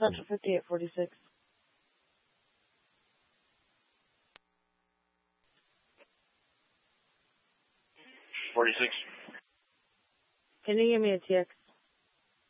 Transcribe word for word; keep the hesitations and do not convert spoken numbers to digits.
Central fifty-eight forty-six. forty-six. Can you give me a T X?